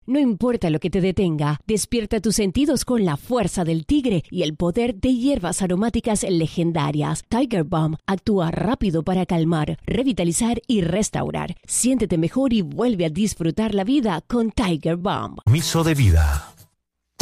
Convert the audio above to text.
No importa lo que te detenga, despierta tus sentidos con la fuerza del tigre y el poder de hierbas aromáticas legendarias. Tiger Balm actúa rápido para calmar, revitalizar y restaurar. Siéntete mejor y vuelve a disfrutar la vida con Tiger Balm. Miso de vida.